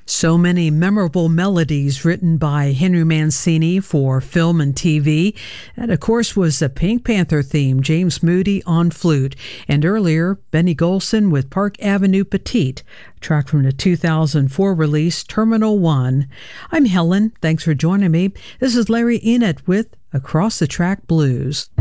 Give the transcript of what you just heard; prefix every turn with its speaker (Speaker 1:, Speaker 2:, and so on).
Speaker 1: So many memorable melodies written by Henry Mancini for film and TV. That, of course, was the Pink Panther theme, James Moody on flute. And earlier, Benny Golson with Park Avenue Petite, track from the 2004 release, Terminal One. I'm Helen. Thanks for joining me. This is Larry Enid with Across the Track Blues.